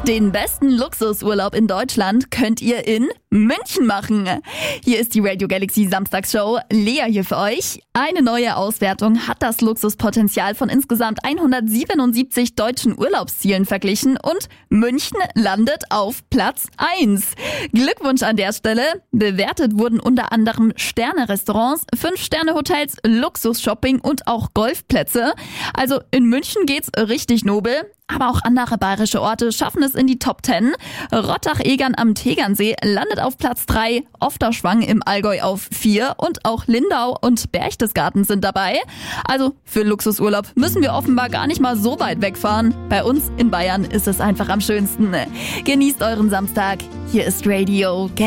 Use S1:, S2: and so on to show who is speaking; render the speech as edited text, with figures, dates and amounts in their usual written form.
S1: Den besten Luxusurlaub in Deutschland könnt ihr in München machen. Hier ist die Radio Galaxy Samstagsshow. Lea hier für euch. Eine neue Auswertung hat das Luxuspotenzial von insgesamt 177 deutschen Urlaubszielen verglichen und München landet auf Platz 1. Glückwunsch an der Stelle. Bewertet wurden unter anderem Sterne-Restaurants, 5-Sterne-Hotels, Luxus-Shopping und auch Golfplätze. Also in München geht's richtig nobel. Aber auch andere bayerische Orte schaffen es in die Top 10. Rottach-Egern am Tegernsee landet auf Platz 3, Ofterschwang im Allgäu auf 4 und auch Lindau und Berchtesgaden sind dabei. Also für Luxusurlaub müssen wir offenbar gar nicht mal so weit wegfahren. Bei uns in Bayern ist es einfach am schönsten. Genießt euren Samstag. Hier ist Radio